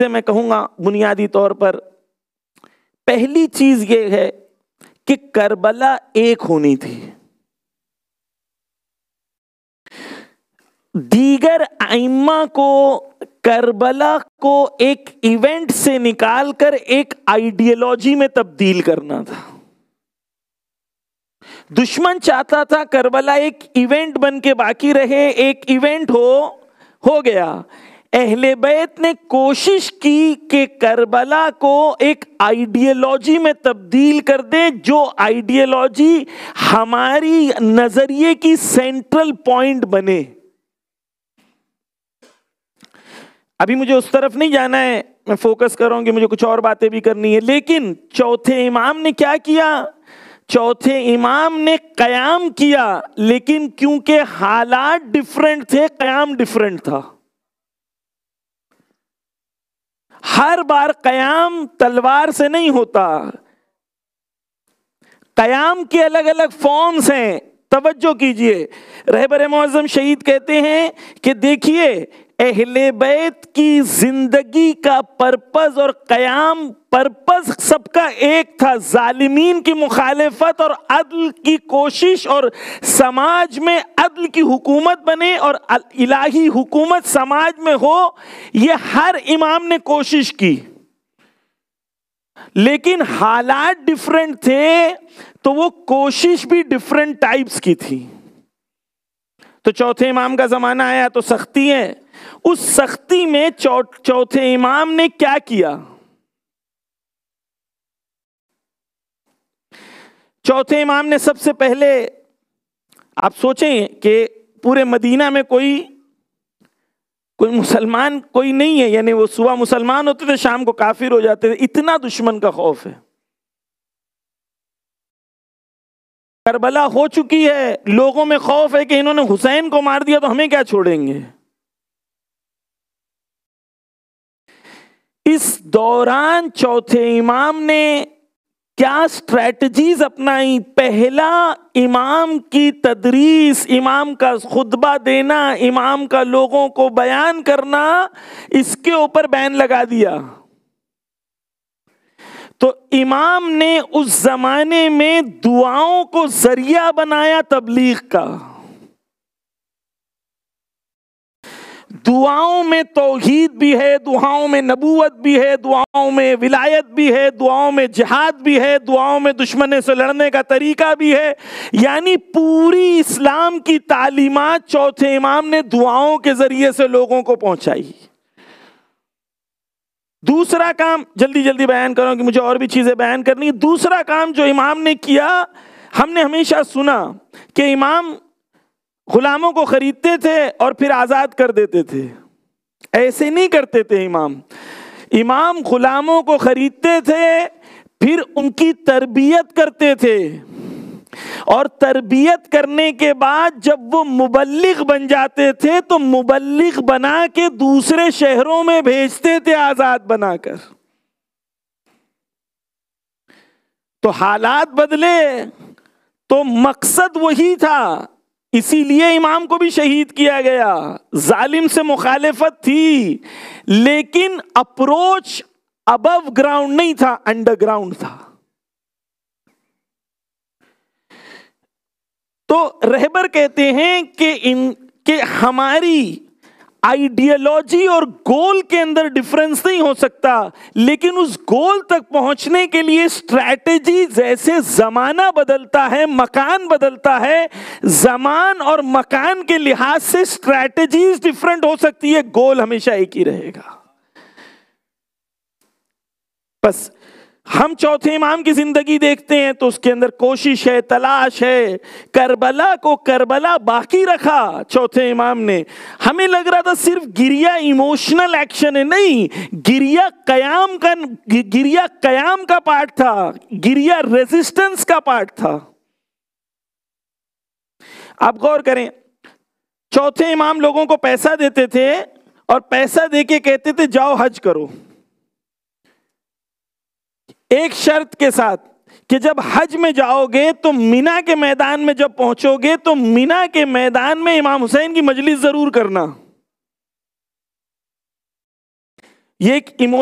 میں کہوں گا بنیادی طور پر، پہلی چیز یہ ہے کہ کربلا ایک ہونی تھی. دیگر ائمہ کو کربلا کو ایک ایونٹ سے نکال کر ایک آئیڈیالوجی میں تبدیل کرنا تھا. دشمن چاہتا تھا کربلا ایک ایونٹ بن کے باقی رہے، ایک ایونٹ ہو گیا. اہل بیت نے کوشش کی کہ کربلا کو ایک آئیڈیالوجی میں تبدیل کر دے، جو آئیڈیالوجی ہماری نظریے کی سینٹرل پوائنٹ بنے. ابھی مجھے اس طرف نہیں جانا ہے، میں فوکس کروں گی، مجھے کچھ اور باتیں بھی کرنی ہے. لیکن چوتھے امام نے کیا کیا؟ چوتھے امام نے قیام کیا، لیکن کیونکہ حالات ڈیفرنٹ تھے، قیام ڈیفرنٹ تھا. ہر بار قیام تلوار سے نہیں ہوتا، قیام کے الگ الگ فارمز ہیں. توجہ کیجئے، رہبر معظم شہید کہتے ہیں کہ دیکھیے اہل بیت کی زندگی کا پرپز اور قیام پرپز سب کا ایک تھا، ظالمین کی مخالفت اور عدل کی کوشش، اور سماج میں عدل کی حکومت بنے اور الہی حکومت سماج میں ہو. یہ ہر امام نے کوشش کی، لیکن حالات ڈیفرنٹ تھے تو وہ کوشش بھی ڈیفرنٹ ٹائپس کی تھی. تو چوتھے امام کا زمانہ آیا تو سختی ہے. اس سختی میں چوتھے امام نے کیا کیا؟ چوتھے امام نے سب سے پہلے، آپ سوچیں کہ پورے مدینہ میں کوئی مسلمان کوئی نہیں ہے، یعنی وہ صبح مسلمان ہوتے تھے شام کو کافر ہو جاتے تھے، اتنا دشمن کا خوف ہے. کربلا ہو چکی ہے، لوگوں میں خوف ہے کہ انہوں نے حسین کو مار دیا تو ہمیں کیا چھوڑیں گے. اس دوران چوتھے امام نے کیا اسٹریٹجیز اپنائی؟ پہلا، امام کی تدریس، امام کا خطبہ دینا، امام کا لوگوں کو بیان کرنا، اس کے اوپر بین لگا دیا. تو امام نے اس زمانے میں دعاؤں کو ذریعہ بنایا تبلیغ کا. دعاؤں میں توحید بھی ہے، دعاؤں میں نبوت بھی ہے، دعاؤں میں ولایت بھی ہے، دعاؤں میں جہاد بھی ہے، دعاؤں میں دشمن سے لڑنے کا طریقہ بھی ہے. یعنی پوری اسلام کی تعلیمات چوتھے امام نے دعاؤں کے ذریعے سے لوگوں کو پہنچائی. دوسرا کام، جلدی جلدی بیان کروں کہ مجھے اور بھی چیزیں بیان کرنی ہے. دوسرا کام جو امام نے کیا، ہم نے ہمیشہ سنا کہ امام غلاموں کو خریدتے تھے اور پھر آزاد کر دیتے تھے. ایسے نہیں کرتے تھے امام غلاموں کو خریدتے تھے، پھر ان کی تربیت کرتے تھے، اور تربیت کرنے کے بعد جب وہ مبلغ بن جاتے تھے تو مبلغ بنا کے دوسرے شہروں میں بھیجتے تھے آزاد بنا کر. تو حالات بدلے تو مقصد وہی تھا، اسی لیے امام کو بھی شہید کیا گیا. ظالم سے مخالفت تھی، لیکن اپروچ ابو گراؤنڈ نہیں تھا، انڈر گراؤنڈ تھا. تو رہبر کہتے ہیں کہ ہماری آئیڈیالوجی اور گول کے اندر ڈفرنس نہیں ہو سکتا، لیکن اس گول تک پہنچنے کے لیے اسٹریٹجی، جیسے زمانہ بدلتا ہے، مکان بدلتا ہے، زمان اور مکان کے لحاظ سے اسٹریٹجیز ڈفرنٹ ہو سکتی ہے، گول ہمیشہ ایک ہی رہے گا. بس ہم چوتھے امام کی زندگی دیکھتے ہیں تو اس کے اندر کوشش ہے، تلاش ہے. کربلا کو کربلا باقی رکھا چوتھے امام نے. ہمیں لگ رہا تھا صرف گریا ایموشنل ایکشن ہے، نہیں، گریا قیام کا پارٹ تھا، گریا ریزسٹنس کا پارٹ تھا. آپ غور کریں، چوتھے امام لوگوں کو پیسہ دیتے تھے اور پیسہ دے کے کہتے تھے جاؤ حج کرو، ایک شرط کے ساتھ کہ جب حج میں جاؤ گے تو مینا کے میدان میں جب پہنچو گے تو مینا کے میدان میں امام حسین کی مجلس ضرور کرنا. یہ ایک